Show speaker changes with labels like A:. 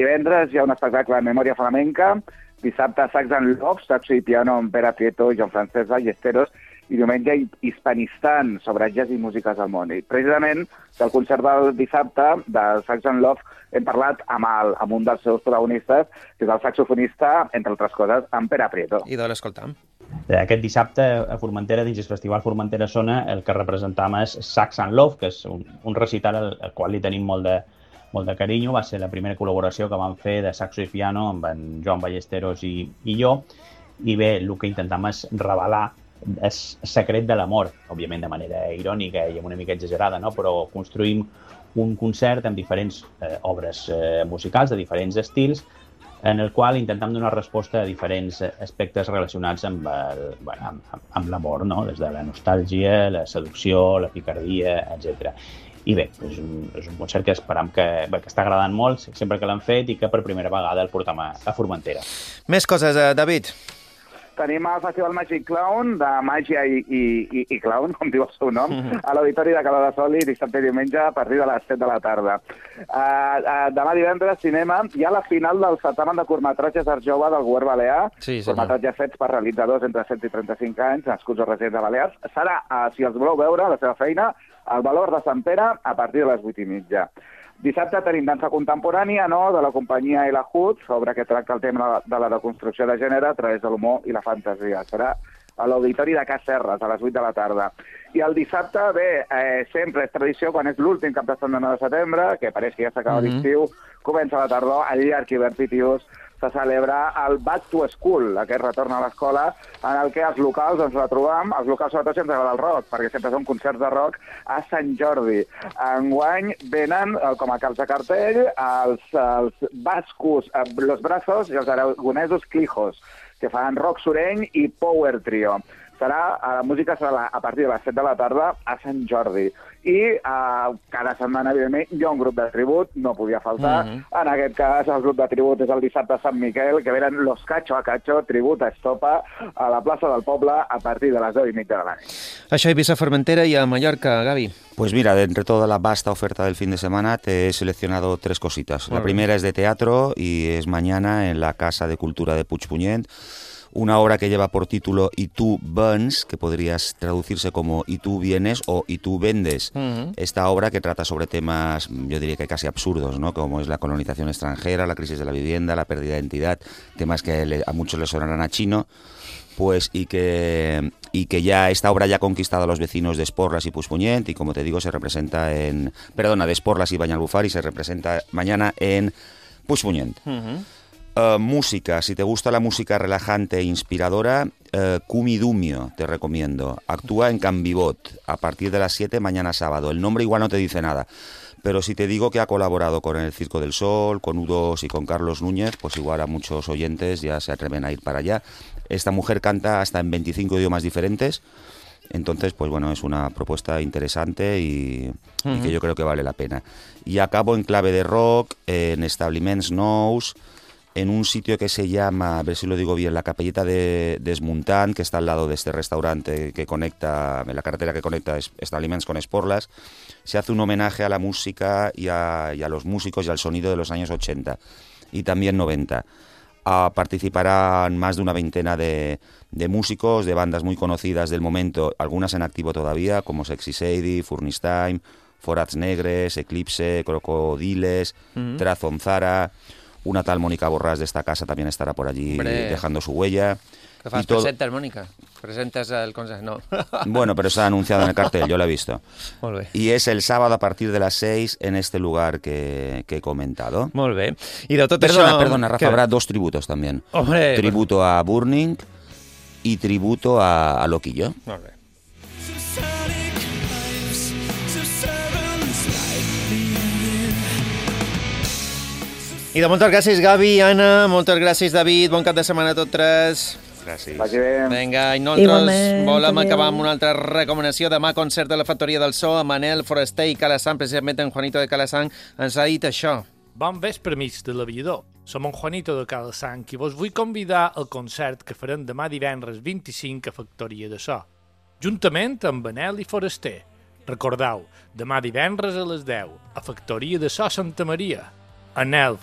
A: Divendres hi ha un espectacle de memòria flamenca, dissabte Sax and Love, saxo i piano amb Pere Prieto i Joan-Francesc Ballesteros, i diumenge Hispanistan, sobre jazz i músiques del món. I precisament del concert del dissabte, del Sax and Love, hem parlat amb un dels seus protagonistes, que és el saxofonista, entre altres coses, amb Pere Prieto.
B: I de l'escoltam.
C: Aquest dissabte a Formentera, dins el Festival Formentera Sona, el que representam és Sax and Love, que és un recital al qual li tenim molt de carinyo. Va ser la primera col·laboració que vam fer de saxo i piano amb en Joan Ballesteros i jo. I bé, el que intentam és revelar és secret de l'amor, òbviament de manera irònica i una mica exagerada, no? Però construïm un concert amb diferents obres musicals de diferents estils, en el qual intentem donar resposta a diferents aspectes relacionats amb l'amor, no? Des de la nostàlgia, la seducció, la picardia, etc. I bé, és un concert que esperam que està agradant molt, sempre que l'han fet, i que per primera vegada el portem a Formentera.
B: Més coses, David.
A: Tenim el Festival Magic Clown, de màgia i clown, com diu el seu nom, a l'Auditori de Caladasoli, dissabte i diumenge, a partir de les 7 de la tarda. Demà divendres, cinema, hi ha la final del certamen de curtmetratges d'art jove del Govern Balear, curtmetratges fets per realitzadors entre 7 i 35 anys, nascuts o residents de Balears. Serà, si els voleu veure, la seva feina, al Valor de Sant Pere, a partir de les 8:30. Dissabte tenim dansa contemporània, de la companyia i la HUT, sobre què tracta el tema de la deconstrucció de gènere a través de l'humor i la fantasia. Serà a l'Auditori de Cas Serres, a les 8 de la tarda. I el dissabte, sempre és tradició, quan és l'últim cap de setmana de setembre, que pareix que ja s'acaba l'estiu, comença la tardor, al llarg hivern pitiós, se celebra el Back to School, aquest retorn a l'escola, en el que els locals ens retrobam, els locals sobretot si ens agrada el rock, perquè sempre són concerts de rock a Sant Jordi. Enguany venen, com a caps de cartell, els bascos Los Brazos i els aragonesos Clijos, que fan rock sureny i power trio. La música serà a partir de les 7 de la tarda a Sant Jordi. I cada setmana, evidentment, hi ha un grup de tribut, no podia faltar. En aquest cas, el grup de tribut és el dissabte a Sant Miquel, que venen Los Cacho a Cacho, tribut a Estopa, a la plaça del Poble, a partir de les 10:30 de la nit.
B: Això he vist a Formentera y a Mallorca, Gaby.
D: Pues mira, de entre toda la vasta oferta del fin de semana te he seleccionado 3 cositas. La primera es de teatro y es mañana en la Casa de Cultura de Puigpunyent. Una obra que lleva por título Y tú vens, que podrías traducirse como Y tú vienes o Y tú vendes. Esta obra que trata sobre temas, yo diría que casi absurdos, ¿no? Como es la colonización extranjera, la crisis de la vivienda, la pérdida de identidad, temas que a muchos les sonarán a chino, pues y que ya esta obra ya ha conquistado a los vecinos de Esporlas y Puigpunyent, y como te digo, se representa de Esporlas y Banyalbufar, y se representa mañana en Puigpunyent. Música, si te gusta la música relajante e inspiradora, Kumi Dumio te recomiendo. Actúa en Can Vivot a partir de las 7 mañana sábado. El nombre igual no te dice nada, pero si te digo que ha colaborado con el Circo del Sol, con U2 y con Carlos Núñez, pues igual a muchos oyentes ya se atreven a ir para allá. Esta mujer canta hasta en 25 idiomas diferentes. Entonces, pues bueno, es una propuesta interesante y que yo creo que vale la pena. Y acabo en clave de rock, en Establiments Nous, en un sitio que se llama, a ver si lo digo bien, la Capelleta de Desmuntant, que está al lado de este restaurante que conecta, en la carretera que conecta Establiments con Esporlas. Se hace un homenaje a la música y a los músicos y al sonido de los años 80 y también 90. Participarán más de una veintena de músicos, de bandas muy conocidas del momento, algunas en activo todavía, como Sexy Sadie, Furnace Time, Forats Negres, Eclipse, Crocodiles, Trazonzara. Una tal Mónica Borràs de esta casa también estará por allí dejando su huella.
B: ¿Qué fas? Presentes, Mónica. Presentas el consejo, no.
D: Bueno, pero está anunciado en el cartel, yo lo he visto.
B: Molt bé.
D: Y es el sábado a partir de las 6 en este lugar que he comentado.
B: Molt bé. I de tot
D: Perdona, Rafa, habrá 2 tributos también.
B: Hombre,
D: tributo a Burning y tributo a Loquillo.
B: Molt bé. I de moltes gràcies, Gavi, Anna, moltes gràcies, David, bon cap de setmana a tots 3.
D: Gràcies.
A: Vagi bé.
B: Vinga, i nosaltres volem acabar amb una altra recomanació. Demà concert de la Factoria del So amb Manel Foraster i Calasan, precisament en Juanito de Calasan ens ha dit això.
E: Bon vespre, amics de l'aviador. Som en Juanito de Calasan i vos vull convidar al concert que farem demà divendres 25 a Factoria de So, juntament amb Manel i Foraster. Recordeu, demà divendres a les 10 a Factoria de So Santa Maria. Anel